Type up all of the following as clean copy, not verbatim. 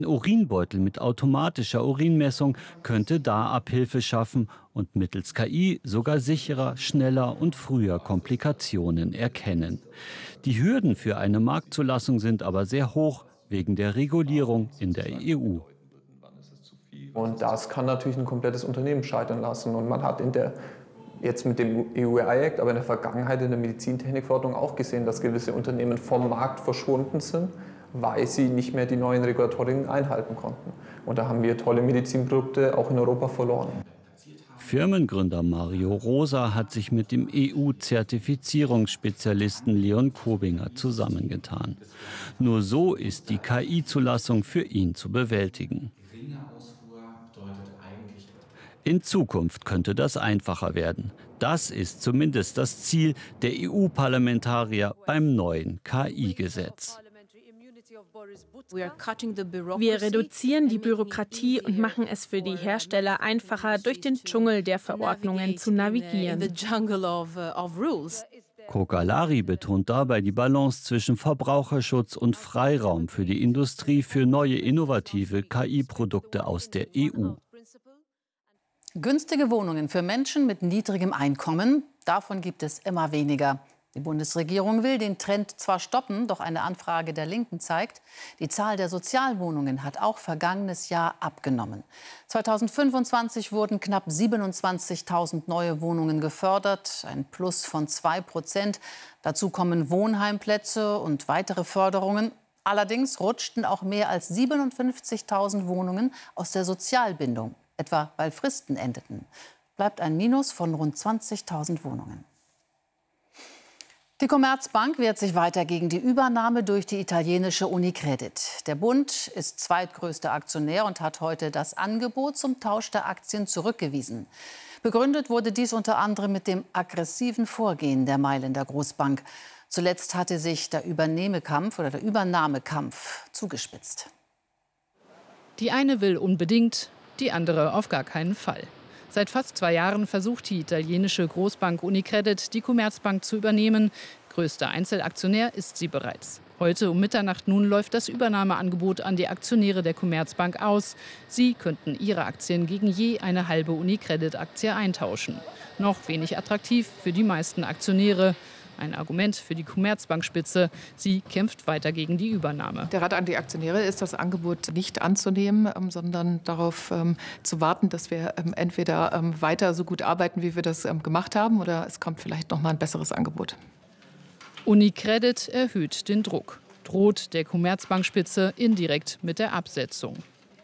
Ein Urinbeutel mit automatischer Urinmessung könnte da Abhilfe schaffen und mittels KI sogar sicherer, schneller und früher Komplikationen erkennen. Die Hürden für eine Marktzulassung sind aber sehr hoch wegen der Regulierung in der EU. Und das kann natürlich ein komplettes Unternehmen scheitern lassen. Und man hat jetzt mit dem EU-AI-Act, aber in der Vergangenheit in der Medizintechnikverordnung auch gesehen, dass gewisse Unternehmen vom Markt verschwunden sind, weil sie nicht mehr die neuen Regulatorien einhalten konnten. Und da haben wir tolle Medizinprodukte auch in Europa verloren. Firmengründer Mario Rosa hat sich mit dem EU-Zertifizierungsspezialisten Leon Kobinger zusammengetan. Nur so ist die KI-Zulassung für ihn zu bewältigen. In Zukunft könnte das einfacher werden. Das ist zumindest das Ziel der EU-Parlamentarier beim neuen KI-Gesetz. Wir reduzieren die Bürokratie und machen es für die Hersteller einfacher, durch den Dschungel der Verordnungen zu navigieren. Kokalari betont dabei die Balance zwischen Verbraucherschutz und Freiraum für die Industrie für neue innovative KI-Produkte aus der EU. Günstige Wohnungen für Menschen mit niedrigem Einkommen, davon gibt es immer weniger. Die Bundesregierung will den Trend zwar stoppen, doch eine Anfrage der Linken zeigt, die Zahl der Sozialwohnungen hat auch vergangenes Jahr abgenommen. 2025 wurden knapp 27.000 neue Wohnungen gefördert, ein Plus von 2%. Dazu kommen Wohnheimplätze und weitere Förderungen. Allerdings rutschten auch mehr als 57.000 Wohnungen aus der Sozialbindung, etwa weil Fristen endeten. Bleibt ein Minus von rund 20.000 Wohnungen. Die Commerzbank wehrt sich weiter gegen die Übernahme durch die italienische Unicredit. Der Bund ist zweitgrößter Aktionär und hat heute das Angebot zum Tausch der Aktien zurückgewiesen. Begründet wurde dies unter anderem mit dem aggressiven Vorgehen der Mailänder Großbank. Zuletzt hatte sich der Übernahmekampf zugespitzt. Die eine will unbedingt, die andere auf gar keinen Fall. Seit fast 2 Jahren versucht die italienische Großbank Unicredit, die Commerzbank zu übernehmen. Größter Einzelaktionär ist sie bereits. Heute um Mitternacht nun läuft das Übernahmeangebot an die Aktionäre der Commerzbank aus. Sie könnten ihre Aktien gegen je eine halbe Unicredit-Aktie eintauschen. Noch wenig attraktiv für die meisten Aktionäre. Ein Argument für die Commerzbankspitze. Sie kämpft weiter gegen die Übernahme. Der Rat an die Aktionäre ist, das Angebot nicht anzunehmen, sondern darauf zu warten, dass wir entweder weiter so gut arbeiten, wie wir das gemacht haben, oder es kommt vielleicht noch mal ein besseres Angebot. Unicredit erhöht den Druck, droht der Commerzbankspitze indirekt mit der Absetzung.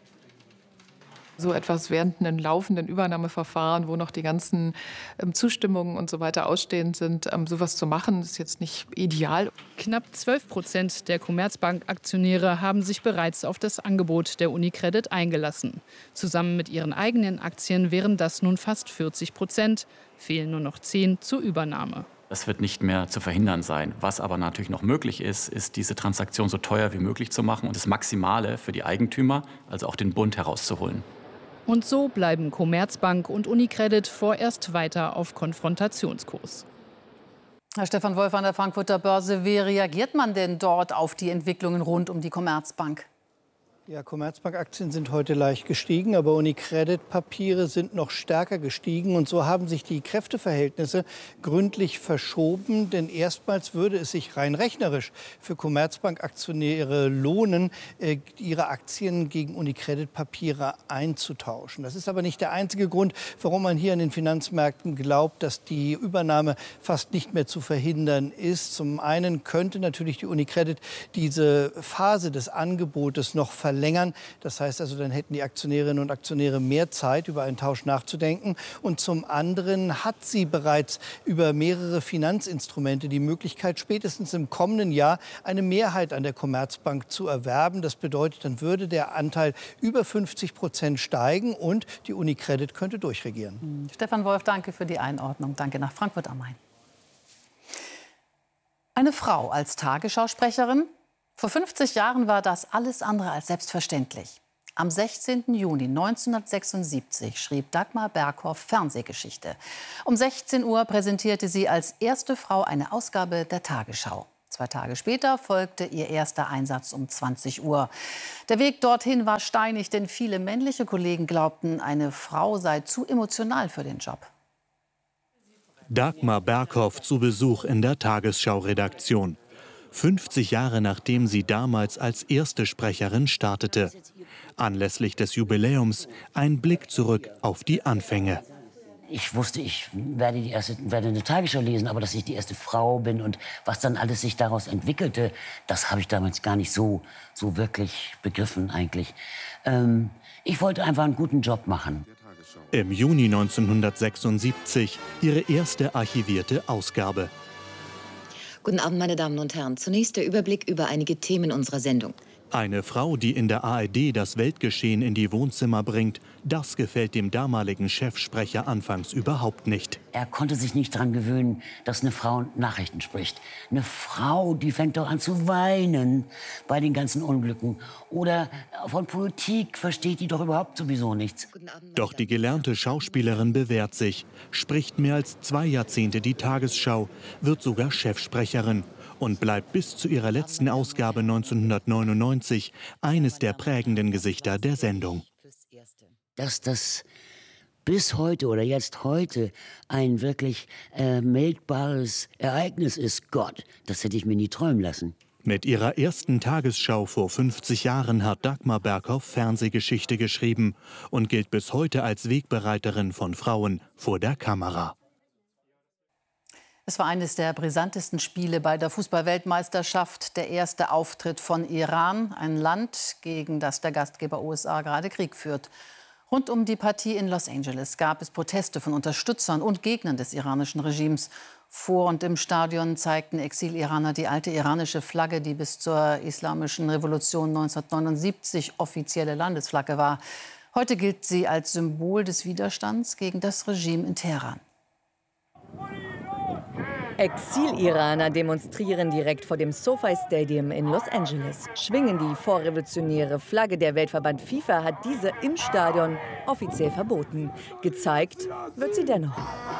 So etwas während einem laufenden Übernahmeverfahren, wo noch die ganzen Zustimmungen und so weiter ausstehend sind, sowas zu machen, ist jetzt nicht ideal. Knapp 12% der Commerzbank-Aktionäre haben sich bereits auf das Angebot der Unicredit eingelassen. Zusammen mit ihren eigenen Aktien wären das nun fast 40%, fehlen nur noch 10 zur Übernahme. Das wird nicht mehr zu verhindern sein. Was aber natürlich noch möglich ist, ist diese Transaktion so teuer wie möglich zu machen und das Maximale für die Eigentümer, also auch den Bund, herauszuholen. Und so bleiben Commerzbank und Unicredit vorerst weiter auf Konfrontationskurs. Herr Stefan Wolf an der Frankfurter Börse, wie reagiert man denn dort auf die Entwicklungen rund um die Commerzbank? Ja, Commerzbank-Aktien sind heute leicht gestiegen, aber Unicredit-Papiere sind noch stärker gestiegen. Und so haben sich die Kräfteverhältnisse gründlich verschoben. Denn erstmals würde es sich rein rechnerisch für Commerzbank-Aktionäre lohnen, ihre Aktien gegen Unicredit-Papiere einzutauschen. Das ist aber nicht der einzige Grund, warum man hier an den Finanzmärkten glaubt, dass die Übernahme fast nicht mehr zu verhindern ist. Zum einen könnte natürlich die Unicredit diese Phase des Angebotes noch verlängern. Das heißt also, dann hätten die Aktionärinnen und Aktionäre mehr Zeit, über einen Tausch nachzudenken. Und zum anderen hat sie bereits über mehrere Finanzinstrumente die Möglichkeit, spätestens im kommenden Jahr eine Mehrheit an der Commerzbank zu erwerben. Das bedeutet, dann würde der Anteil über 50% steigen und die Unicredit könnte durchregieren. Stefan Wolf, danke für die Einordnung. Danke nach Frankfurt am Main. Eine Frau als Tagesschausprecherin? Vor 50 Jahren war das alles andere als selbstverständlich. Am 16. Juni 1976 schrieb Dagmar Berghoff Fernsehgeschichte. Um 16 Uhr präsentierte sie als erste Frau eine Ausgabe der Tagesschau. 2 Tage später folgte ihr erster Einsatz um 20 Uhr. Der Weg dorthin war steinig, denn viele männliche Kollegen glaubten, eine Frau sei zu emotional für den Job. Dagmar Berghoff zu Besuch in der Tagesschau-Redaktion. 50 Jahre nachdem sie damals als erste Sprecherin startete. Anlässlich des Jubiläums ein Blick zurück auf die Anfänge. Ich wusste, ich werde eine Tagesschau lesen, aber dass ich die erste Frau bin und was dann alles sich daraus entwickelte, das habe ich damals gar nicht so wirklich begriffen eigentlich. Ich wollte einfach einen guten Job machen. Im Juni 1976 ihre erste archivierte Ausgabe. Guten Abend, meine Damen und Herren. Zunächst der Überblick über einige Themen unserer Sendung. Eine Frau, die in der ARD das Weltgeschehen in die Wohnzimmer bringt, das gefällt dem damaligen Chefsprecher anfangs überhaupt nicht. Er konnte sich nicht daran gewöhnen, dass eine Frau Nachrichten spricht. Eine Frau, die fängt doch an zu weinen bei den ganzen Unglücken. Oder von Politik versteht die doch überhaupt sowieso nichts. Doch die gelernte Schauspielerin bewährt sich, spricht mehr als 2 Jahrzehnte die Tagesschau, wird sogar Chefsprecherin und bleibt bis zu ihrer letzten Ausgabe 1999 eines der prägenden Gesichter der Sendung. Dass das bis heute oder jetzt heute ein wirklich meldbares Ereignis ist, Gott, das hätte ich mir nie träumen lassen. Mit ihrer ersten Tagesschau vor 50 Jahren hat Dagmar Berghoff Fernsehgeschichte geschrieben und gilt bis heute als Wegbereiterin von Frauen vor der Kamera. Es war eines der brisantesten Spiele bei der Fußball-Weltmeisterschaft. Der erste Auftritt von Iran, ein Land, gegen das der Gastgeber USA gerade Krieg führt. Rund um die Partie in Los Angeles gab es Proteste von Unterstützern und Gegnern des iranischen Regimes. Vor und im Stadion zeigten Exil-Iraner die alte iranische Flagge, die bis zur Islamischen Revolution 1979 offizielle Landesflagge war. Heute gilt sie als Symbol des Widerstands gegen das Regime in Teheran. Exil-Iraner demonstrieren direkt vor dem SoFi Stadium in Los Angeles, schwingen die vorrevolutionäre Flagge. Der Weltverband FIFA hat diese im Stadion offiziell verboten. Gezeigt wird sie dennoch.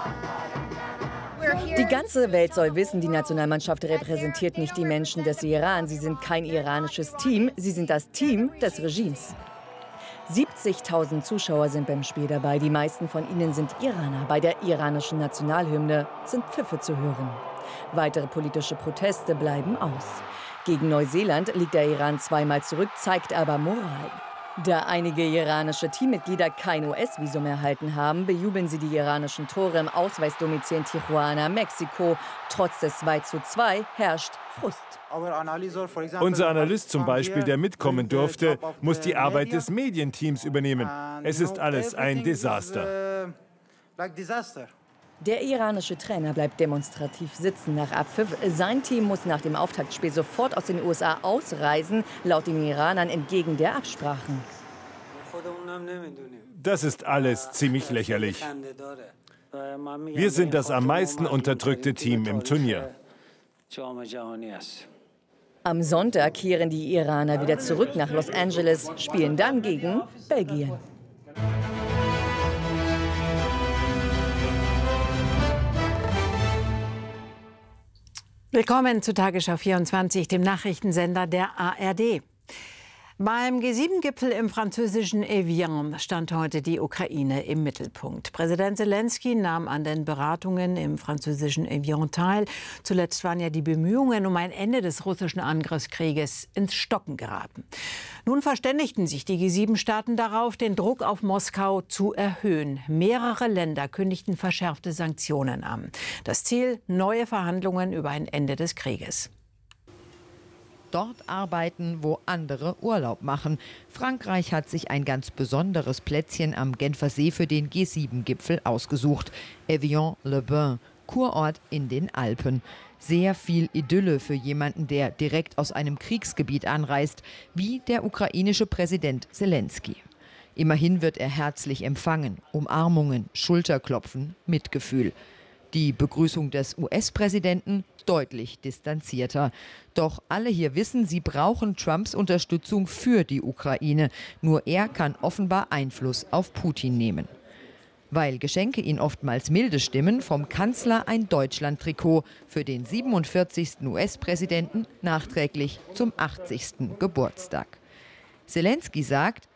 Die ganze Welt soll wissen, die Nationalmannschaft repräsentiert nicht die Menschen des Iran. Sie sind kein iranisches Team, sie sind das Team des Regimes. 70.000 Zuschauer sind beim Spiel dabei. Die meisten von ihnen sind Iraner. Bei der iranischen Nationalhymne sind Pfiffe zu hören. Weitere politische Proteste bleiben aus. Gegen Neuseeland liegt der Iran zweimal zurück, zeigt aber Moral. Da einige iranische Teammitglieder kein US-Visum erhalten haben, bejubeln sie die iranischen Tore im Ausweisdomizil in Tijuana, Mexiko. Trotz des 2:2 herrscht Frust. Unser Analyst zum Beispiel, der mitkommen durfte, muss die Arbeit des Medienteams übernehmen. Es ist alles ein Desaster. Der iranische Trainer bleibt demonstrativ sitzen nach Abpfiff. Sein Team muss nach dem Auftaktspiel sofort aus den USA ausreisen, laut den Iranern entgegen der Absprachen. Das ist alles ziemlich lächerlich. Wir sind das am meisten unterdrückte Team im Turnier. Am Sonntag kehren die Iraner wieder zurück nach Los Angeles, spielen dann gegen Belgien. Willkommen zu Tagesschau 24, dem Nachrichtensender der ARD. Beim G7-Gipfel im französischen Evian stand heute die Ukraine im Mittelpunkt. Präsident Zelensky nahm an den Beratungen im französischen Evian teil. Zuletzt waren ja die Bemühungen um ein Ende des russischen Angriffskrieges ins Stocken geraten. Nun verständigten sich die G7-Staaten darauf, den Druck auf Moskau zu erhöhen. Mehrere Länder kündigten verschärfte Sanktionen an. Das Ziel: neue Verhandlungen über ein Ende des Krieges. Dort arbeiten, wo andere Urlaub machen. Frankreich hat sich ein ganz besonderes Plätzchen am Genfer See für den G7-Gipfel ausgesucht. Evian-le-Bain, Kurort in den Alpen. Sehr viel Idylle für jemanden, der direkt aus einem Kriegsgebiet anreist, wie der ukrainische Präsident Zelensky. Immerhin wird er herzlich empfangen. Umarmungen, Schulterklopfen, Mitgefühl. Die Begrüßung des US-Präsidenten deutlich distanzierter. Doch alle hier wissen, sie brauchen Trumps Unterstützung für die Ukraine. Nur er kann offenbar Einfluss auf Putin nehmen. Weil Geschenke ihn oftmals milde stimmen, vom Kanzler ein Deutschland-Trikot für den 47. US-Präsidenten nachträglich zum 80. Geburtstag. Selenskyj sagt,